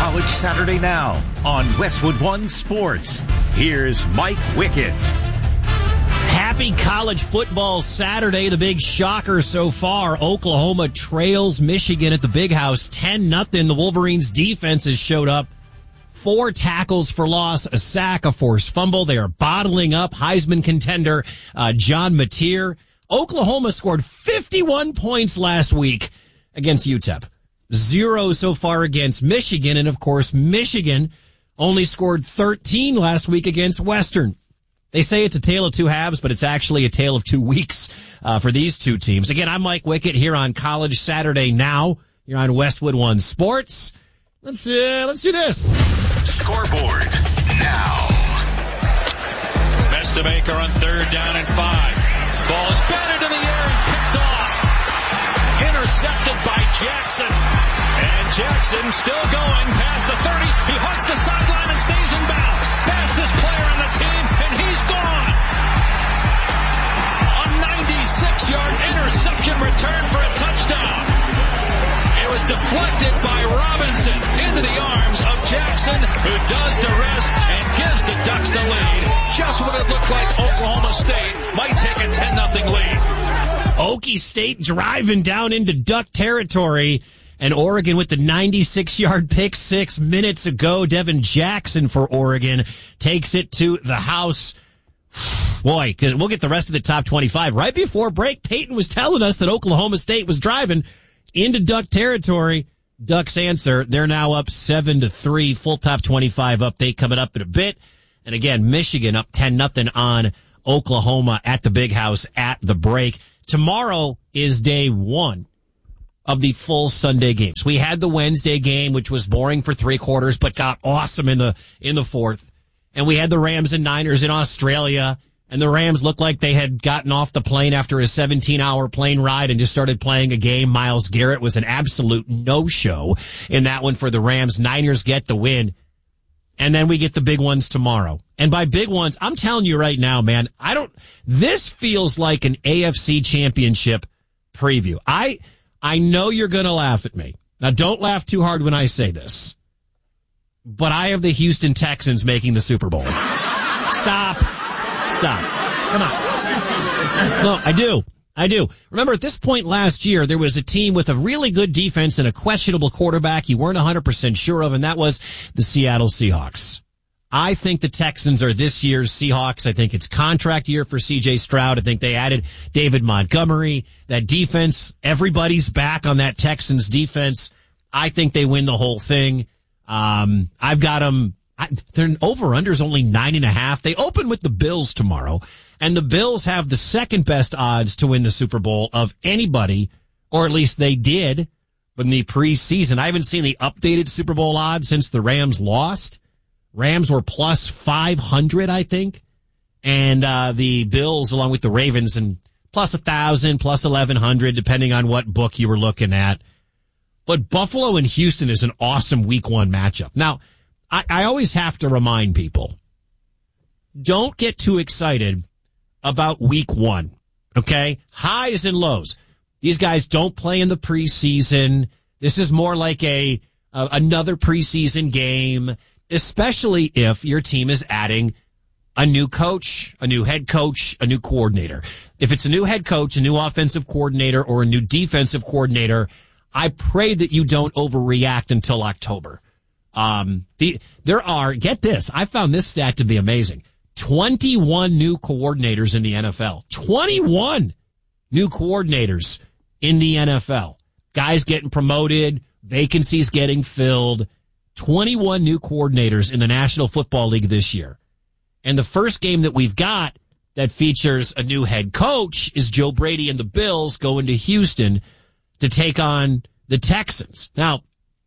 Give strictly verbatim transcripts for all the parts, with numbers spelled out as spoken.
College Saturday Now on Westwood One Sports. Here's Mike Wickett. Happy College Football Saturday. The big shocker so far. Oklahoma trails Michigan at the Big House ten nothing. The Wolverines defense has showed up. Four tackles for loss, a sack, a forced fumble. They are bottling up Heisman contender uh, John Mateer. Oklahoma scored fifty-one points last week against U T E P. Zero so far against Michigan. And, of course, Michigan only scored thirteen last week against Western. They say it's a tale of two halves, but it's actually a tale of two weeks uh, for these two teams. Again, I'm Mike Wickett here on College Saturday Now. You're on Westwood One Sports. Let's uh, let's do this. Scoreboard now. Mestemaker on third down and five. Ball is batted in the air and picked off. Intercepted by Jackson. And Jackson still going past the thirty. He hugs the sideline and stays in bounds. Fastest player on the team, and he's gone. A ninety-six-yard interception return for a touchdown. It was deflected by Robinson into the arms of Jackson, who does the rest and gives the Ducks the lead. Just when it looked like Oklahoma State might take a ten nothing lead. Okie State driving down into Duck territory. And Oregon with the ninety-six-yard pick six minutes ago. Devin Jackson for Oregon takes it to the house. Boy, because we'll get the rest of the top twenty-five. Right before break, Peyton was telling us that Oklahoma State was driving into Duck territory. Ducks answer. They're now up seven to three. Full top twenty-five update coming up in a bit. And again, Michigan up ten nothing on Oklahoma at the Big House at the break. Tomorrow is day one of the full Sunday games. We had the Wednesday game, which was boring for three quarters, but got awesome in the, in the fourth. And we had the Rams and Niners in Australia, and the Rams looked like they had gotten off the plane after a seventeen hour plane ride and just started playing a game. Myles Garrett was an absolute no-show in that one for the Rams. Niners get the win. And then we get the big ones tomorrow. And by big ones, I'm telling you right now, man, I don't, this feels like an A F C championship preview. I, I know you're going to laugh at me. Now, don't laugh too hard when I say this. But I have the Houston Texans making the Super Bowl. Stop. Stop. Come on. No, I do. I do. Remember, at this point last year, there was a team with a really good defense and a questionable quarterback you weren't one hundred percent sure of, and that was the Seattle Seahawks. I think the Texans are this year's Seahawks. I think it's contract year for C J Stroud. I think they added David Montgomery. That defense, everybody's back on that Texans defense. I think they win the whole thing. Um, I've got them. I, their over-under's only nine and a half. They open with the Bills tomorrow, and the Bills have the second best odds to win the Super Bowl of anybody, or at least they did in the preseason. I haven't seen the updated Super Bowl odds since the Rams lost. Rams were plus five hundred, I think. And, uh, the Bills, along with the Ravens, and plus a thousand, plus eleven hundred, depending on what book you were looking at. But Buffalo and Houston is an awesome week one matchup. Now, I, I always have to remind people, don't get too excited about week one. Okay? Highs and lows. These guys don't play in the preseason. This is more like a, uh, another preseason game. Especially if your team is adding a new coach, a new head coach, a new coordinator. If it's a new head coach, a new offensive coordinator, or a new defensive coordinator, I pray that you don't overreact until October. Um, the, there are, get this, I found this stat to be amazing. twenty-one new coordinators in the N F L. twenty-one new coordinators in the N F L. Guys getting promoted, vacancies getting filled. twenty-one new coordinators in the National Football League this year. And the first game that we've got that features a new head coach is Joe Brady and the Bills going to Houston to take on the Texans. Now,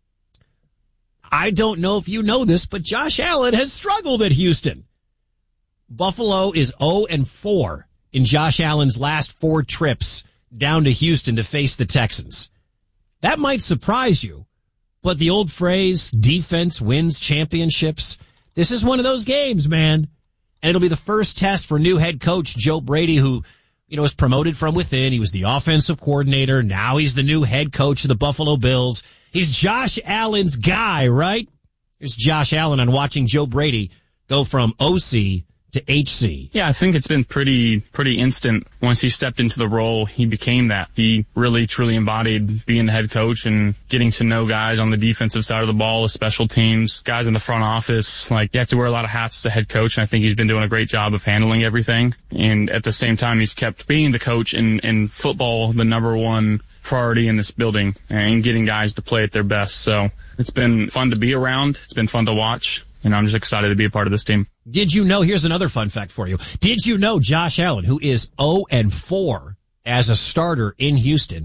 I don't know if you know this, but Josh Allen has struggled at Houston. Buffalo is oh and four in Josh Allen's last four trips down to Houston to face the Texans. That might surprise you. But the old phrase, defense wins championships, this is one of those games, man. And it'll be the first test for new head coach Joe Brady, who, you know, was promoted from within. He was the offensive coordinator. Now he's the new head coach of the Buffalo Bills. He's Josh Allen's guy, right? Here's Josh Allen on watching Joe Brady go from O C to H C. Yeah, I think it's been pretty pretty instant. Once he stepped into the role, he became that. He really, truly embodied being the head coach and getting to know guys on the defensive side of the ball, the special teams, guys in the front office. Like, you have to wear a lot of hats as a head coach, and I think he's been doing a great job of handling everything. And at the same time, he's kept being the coach in, in football, the number one priority in this building, and getting guys to play at their best. So it's been fun to be around. It's been fun to watch. And I'm just excited to be a part of this team. Did you know, here's another fun fact for you. Did you know Josh Allen, who is oh and four as a starter in Houston,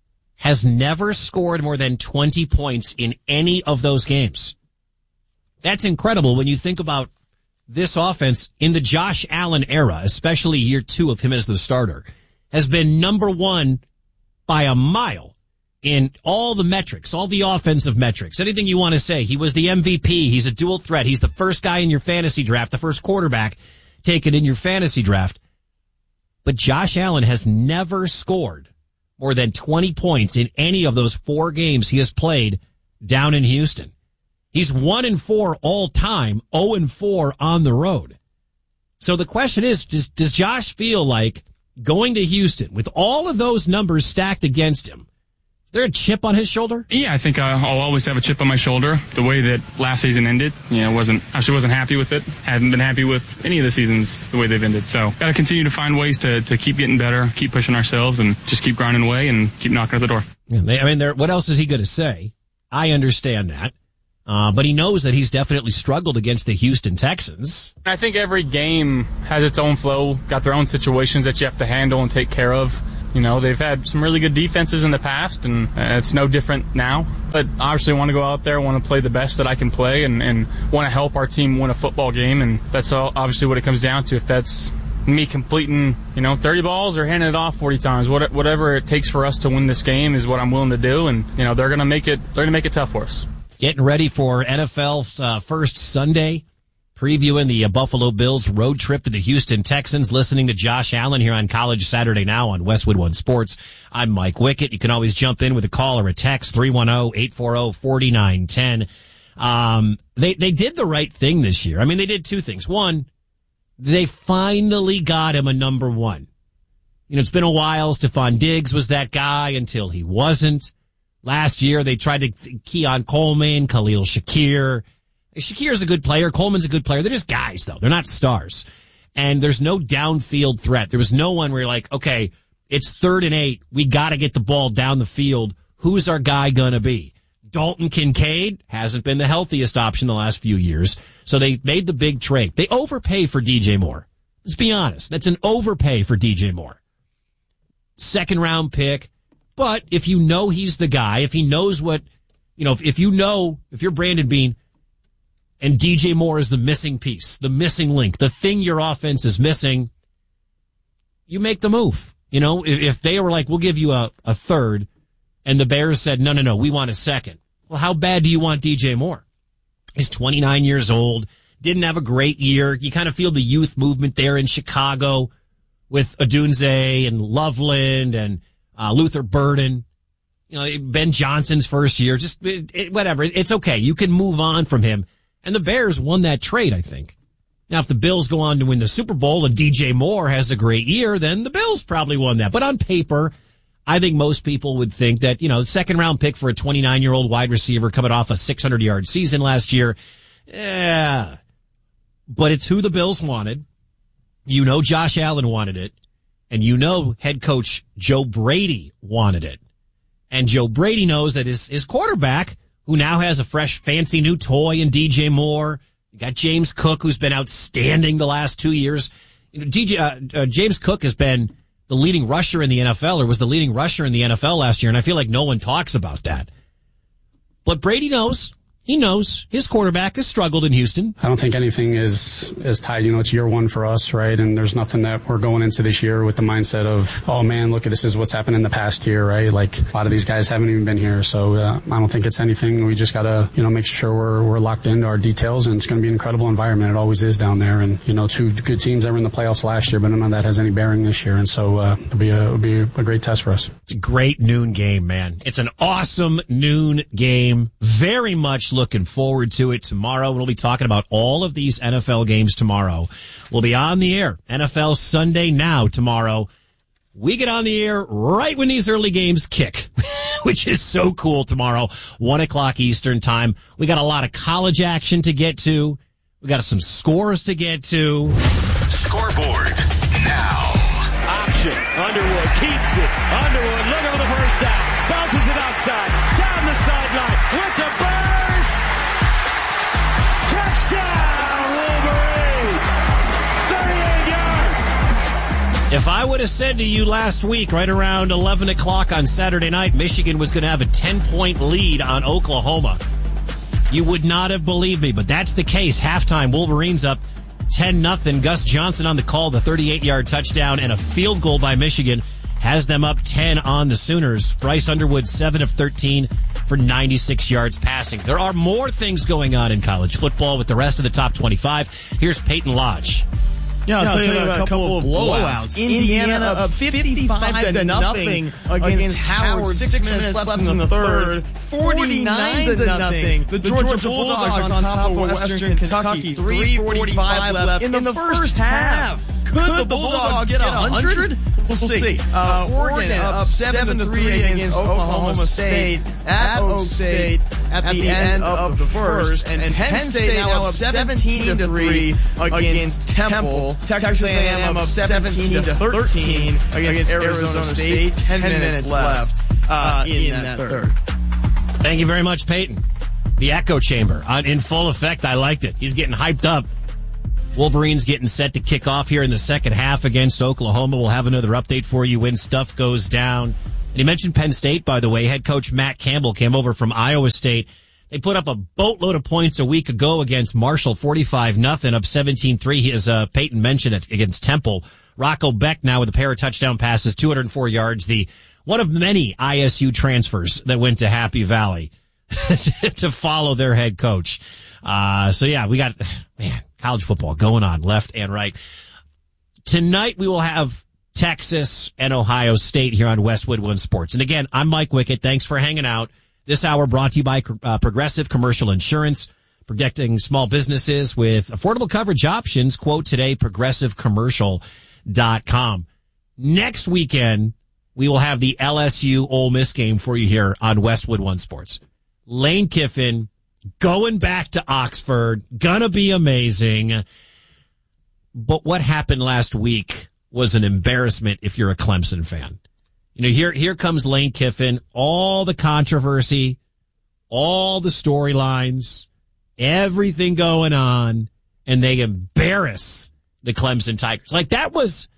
has never scored more than twenty points in any of those games? That's incredible when you think about this offense in the Josh Allen era, especially year two of him as the starter, has been number one by a mile in all the metrics, all the offensive metrics, anything you want to say. He was the M V P. He's a dual threat. He's the first guy in your fantasy draft, the first quarterback taken in your fantasy draft. But Josh Allen has never scored more than twenty points in any of those four games he has played down in Houston. He's one and four all time, oh and four on the road. So the question is, does, does Josh feel like going to Houston with all of those numbers stacked against him? Is there a chip on his shoulder? Yeah, I think I'll always have a chip on my shoulder. The way that last season ended, you know, wasn't actually wasn't happy with it. Hadn't been happy with any of the seasons the way they've ended. So got to continue to find ways to, to keep getting better, keep pushing ourselves, and just keep grinding away and keep knocking at the door. Yeah, they, I mean, there, what else is he going to say? I understand that. Uh, but he knows that he's definitely struggled against the Houston Texans. I think every game has its own flow, got their own situations that you have to handle and take care of. You know, they've had some really good defenses in the past, and it's no different now. But obviously want to go out there, want to play the best that I can play, and, and want to help our team win a football game. And that's all, obviously what it comes down to. If that's me completing, you know, thirty balls or handing it off forty times, what, whatever it takes for us to win this game is what I'm willing to do. And, you know, they're going to make it, they're going to make it tough for us. Getting ready for N F L's uh, first Sunday, previewing the uh, Buffalo Bills road trip to the Houston Texans, listening to Josh Allen here on College Saturday Now on Westwood One Sports. I'm Mike Wickett. You can always jump in with a call or a text, three one zero, eight four zero, four nine one zero. Um, they, they did the right thing this year. I mean, they did two things. One, they finally got him a number one. You know, it's been a while. Stephon Diggs was that guy until he wasn't. Last year, they tried to Keon Coleman, Khalil Shakir. Shakir's a good player. Coleman's a good player. They're just guys, though. They're not stars. And there's no downfield threat. There was no one where you're like, okay, it's third and eight. We got to get the ball down the field. Who's our guy going to be? Dalton Kincaid hasn't been the healthiest option the last few years. So they made the big trade. They overpay for D J Moore. Let's be honest. That's an overpay for D J Moore. Second round pick. But if you know he's the guy, if he knows what, you know, if, if you know, if you're Brandon Beane and D J Moore is the missing piece, the missing link, the thing your offense is missing, you make the move. You know, if, if they were like, we'll give you a, a third, and the Bears said, no, no, no, we want a second. Well, how bad do you want D J Moore? He's twenty-nine years old, didn't have a great year. You kind of feel the youth movement there in Chicago with Odunze and Loveland and Uh, Luther Burden, you know, Ben Johnson's first year, just it, it, whatever. It, it's okay. You can move on from him. And the Bears won that trade, I think. Now, if the Bills go on to win the Super Bowl and D J Moore has a great year, then the Bills probably won that. But on paper, I think most people would think that, you know, second round pick for a twenty-nine-year-old wide receiver coming off a six hundred yard season last year. Yeah. But it's who the Bills wanted. You know Josh Allen wanted it. And you know head coach Joe Brady wanted it. And Joe Brady knows that his, his quarterback, who now has a fresh, fancy new toy in D J Moore, you got James Cook, who's been outstanding the last two years. You know, D J, uh, uh, James Cook has been the leading rusher in the N F L, or was the leading rusher in the N F L last year, and I feel like no one talks about that. But Brady knows. He knows his quarterback has struggled in Houston. I don't think anything is, is tied. You know, it's year one for us, right? And there's nothing that we're going into this year with the mindset of, oh, man, look, this is what's happened in the past year, right? Like, a lot of these guys haven't even been here. So uh, I don't think it's anything. We just got to, you know, make sure we're, we're locked into our details, and it's going to be an incredible environment. It always is down there. And, you know, two good teams that were in the playoffs last year, but none of that has any bearing this year. And so uh, it'll be, a, it'll be a great test for us. It's a great noon game, man. It's an awesome noon game. Very much looking forward to it tomorrow. We'll be talking about all of these N F L games tomorrow. We'll be on the air. N F L Sunday Now tomorrow. We get on the air right when these early games kick, which is so cool tomorrow, one o'clock Eastern time. We got a lot of college action to get to. We got some scores to get to. Scoreboard now. Option. Underwood keeps it. Underwood looking for the first down. Bounces it outside. Down the sideline with the burst. Touchdown, Wolverines. thirty-eight yards. If I would have said to you last week, right around eleven o'clock on Saturday night, Michigan was going to have a ten-point lead on Oklahoma, you would not have believed me, but that's the case. Halftime, Wolverines up ten nothing. Gus Johnson on the call, the thirty-eight-yard touchdown, and a field goal by Michigan has them up ten on the Sooners. Bryce Underwood, seven of thirteen for ninety-six yards passing. There are more things going on in college football with the rest of the top twenty-five. Here's Peyton Lodge. Yeah, I'll, yeah, tell, I'll tell you about, about a couple of blowouts. Indiana up fifty-five to nothing against Howard. Six minutes left in the third. forty-nine to nothing. The Georgia Bulldogs on top of Western Kentucky. three forty-five left in the first half. Could the Bulldogs get one hundred? We'll see. Uh, Oregon up seven to three against Oklahoma State at Oak State at the end of the first. And Penn State now up seventeen to three against Temple. Texas A and M up seventeen to thirteen against Arizona State. Ten minutes left uh, in that third. Thank you very much, Peyton. The echo chamber on, in full effect. I liked it. He's getting hyped up. Wolverines getting set to kick off here in the second half against Oklahoma. We'll have another update for you when stuff goes down. And he mentioned Penn State, by the way. Head coach Matt Campbell came over from Iowa State. They put up a boatload of points a week ago against Marshall, forty-five nothing, up seventeen three, as uh, Peyton mentioned it, against Temple. Rocco Beck now with a pair of touchdown passes, two hundred four yards, the one of many I S U transfers that went to Happy Valley to follow their head coach. Uh, so yeah, we got, man, college football going on left and right. Tonight we will have Texas and Ohio State here on Westwood One Sports. And again, I'm Mike Wickett. Thanks for hanging out. This hour brought to you by uh, Progressive Commercial Insurance, protecting small businesses with affordable coverage options. Quote today, progressive commercial dot com. Next weekend, we will have the L S U Ole Miss game for you here on Westwood One Sports. Lane Kiffin going back to Oxford, gonna be amazing. But what happened last week was an embarrassment if you're a Clemson fan. You know, here, here comes Lane Kiffin, all the controversy, all the storylines, everything going on, and they embarrass the Clemson Tigers. Like that was,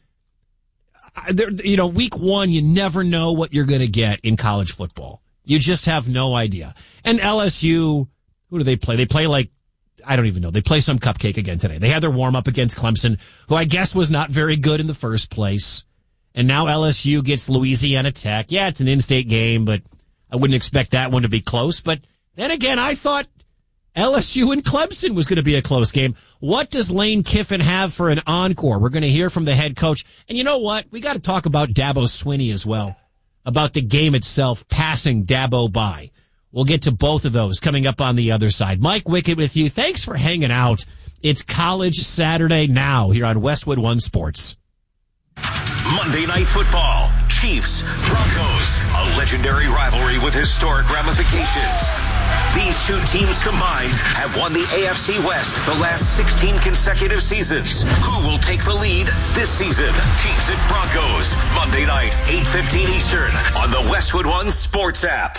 you know, week one, you never know what you're going to get in college football. You just have no idea. And L S U, who do they play? They play like, I don't even know. They play some cupcake again today. They had their warm up against Clemson, who I guess was not very good in the first place. And now L S U gets Louisiana Tech. Yeah, it's an in-state game, but I wouldn't expect that one to be close. But then again, I thought L S U and Clemson was going to be a close game. What does Lane Kiffin have for an encore? We're going to hear from the head coach. And you know what? We got to talk about Dabo Swinney as well, about the game itself, passing Dabo by. We'll get to both of those coming up on the other side. Mike Wickett with you. Thanks for hanging out. It's College Saturday now here on Westwood One Sports. Monday Night Football, Chiefs, Broncos, a legendary rivalry with historic ramifications. These two teams combined have won the A F C West the last sixteen consecutive seasons. Who will take the lead this season? Chiefs and Broncos, Monday night, eight fifteen Eastern on the Westwood One Sports app.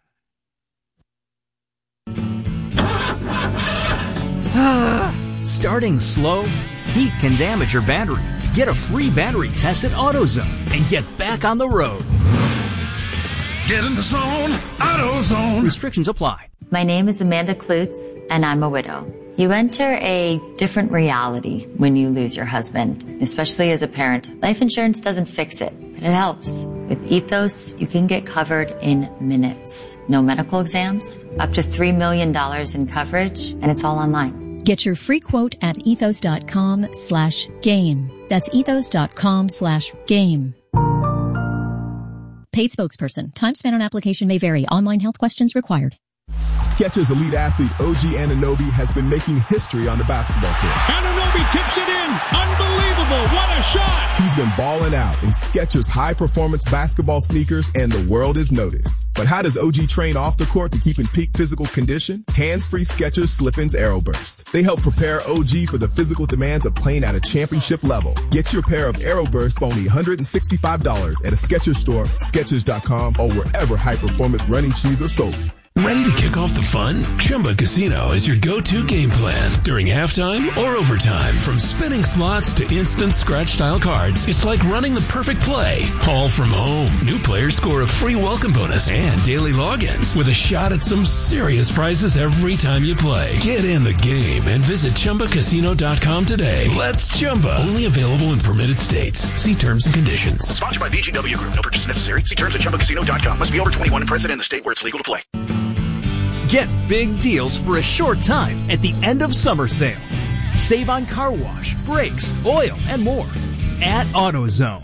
Starting slow? Heat can damage your battery. Get a free battery test at AutoZone and get back on the road. Get in the zone, AutoZone. Restrictions apply. My name is Amanda Klutz, and I'm a widow. You enter a different reality when you lose your husband, especially as a parent. Life insurance doesn't fix it, but it helps. With Ethos, you can get covered in minutes. No medical exams, up to three million dollars in coverage, and it's all online. Get your free quote at ethos.com slash game. That's ethos.com slash game. Paid spokesperson. Time spent on application may vary. Online health questions required. Skechers elite athlete O G Anunoby has been making history on the basketball court. Anunoby tips it in. Unbelievable. What a shot. He's been balling out in Skechers high-performance basketball sneakers, and the world is noticed. But how does O G train off the court to keep in peak physical condition? Hands-free Skechers Slip-ins Aeroburst. They help prepare O G for the physical demands of playing at a championship level. Get your pair of Aeroburst for only one hundred sixty-five dollars at a Skechers store, Skechers dot com, or wherever high-performance running shoes are sold. Ready to kick off the fun? Chumba Casino is your go-to game plan during halftime or overtime. From spinning slots to instant scratch-style cards, it's like running the perfect play, all from home. New players score a free welcome bonus and daily logins with a shot at some serious prizes every time you play. Get in the game and visit Chumba Casino dot com today. Let's Chumba. Only available in permitted states. See terms and conditions. Sponsored by V G W Group. No purchase necessary. See terms at Chumba Casino dot com. Must be over twenty-one and present in the state where it's legal to play. Get big deals for a short time at the end of summer sale. Save on car wash, brakes, oil, and more at AutoZone.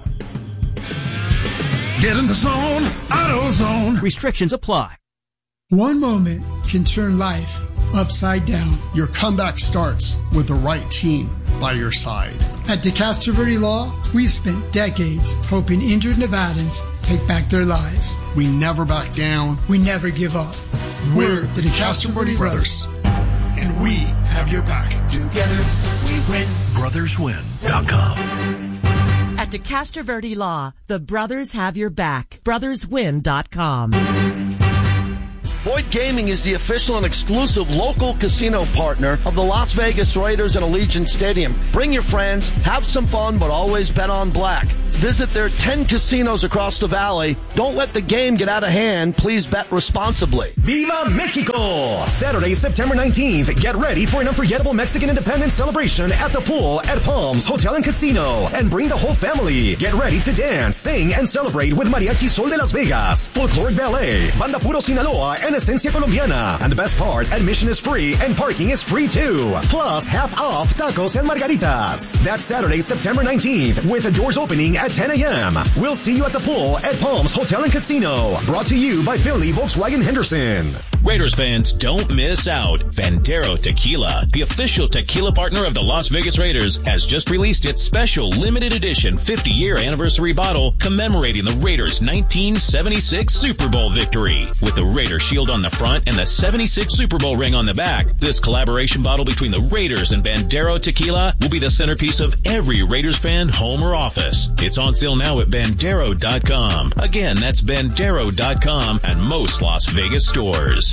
Get in the zone, AutoZone. Restrictions apply. One moment can turn life upside down. Your comeback starts with the right team by your side. At DeCastro Verde Law, we've spent decades helping injured Nevadans take back their lives. We never back down. We never give up. We're the DeCastro Verde Brothers, and we have your back. Together we win. brothers win dot com. At DeCastro Verde Law, the brothers have your back. brothers win dot com. Boyd Gaming is the official and exclusive local casino partner of the Las Vegas Raiders and Allegiant Stadium. Bring your friends, have some fun, but always bet on black. Visit their ten casinos across the valley. Don't let the game get out of hand. Please bet responsibly. Viva Mexico! Saturday, September nineteenth. Get ready for an unforgettable Mexican independence celebration at the pool at Palms Hotel and Casino. And bring the whole family. Get ready to dance, sing, and celebrate with Mariachi Sol de Las Vegas, Folkloric Ballet, Banda Puro Sinaloa, and Esencia Colombiana. And the best part, admission is free and parking is free too. Plus, half off tacos and margaritas. That's Saturday, September nineteenth, with the doors opening at ten a.m. We'll see you at the pool at Palms Hotel and Casino. Brought to you by Finley Volkswagen Henderson. Raiders fans, don't miss out. Bandero Tequila, the official tequila partner of the Las Vegas Raiders, has just released its special limited edition fifty-year anniversary bottle commemorating the Raiders' nineteen seventy-six Super Bowl victory. With the Raider shield on the front and the seventy-six Super Bowl ring on the back, this collaboration bottle between the Raiders and Bandero Tequila will be the centerpiece of every Raiders fan home or office. It's on sale now at Bandero dot com. Again, that's Bandero dot com and most Las Vegas stores.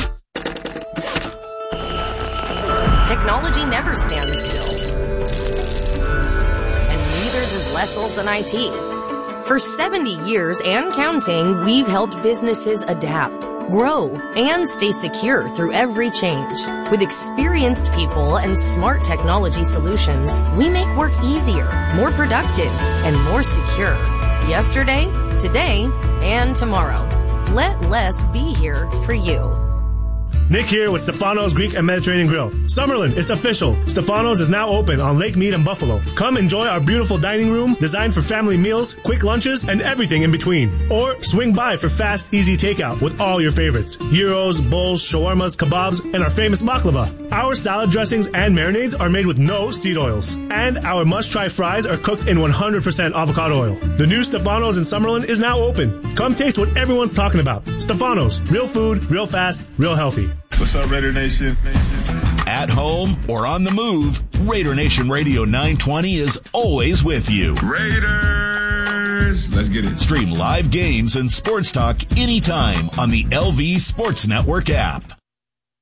Technology never stands still. And neither does Lessels and I T. For seventy years and counting, we've helped businesses adapt, grow, and stay secure through every change. With experienced people and smart technology solutions, we make work easier, more productive, and more secure. Yesterday, today, and tomorrow. Let less be here for you. Nick here with Stefano's Greek and Mediterranean Grill. Summerlin, it's official. Stefano's is now open on Lake Mead and Buffalo. Come enjoy our beautiful dining room designed for family meals, quick lunches, and everything in between. Or swing by for fast, easy takeout with all your favorites. Gyros, bowls, shawarmas, kebabs, and our famous baklava. Our salad dressings and marinades are made with no seed oils. And our must-try fries are cooked in one hundred percent avocado oil. The new Stefano's in Summerlin is now open. Come taste what everyone's talking about. Stefano's. Real food, real fast, real healthy. What's up, Raider Nation? At home or on the move, Raider Nation Radio nine twenty is always with you. Raiders! Let's get it. Stream live games and sports talk anytime on the L V Sports Network app.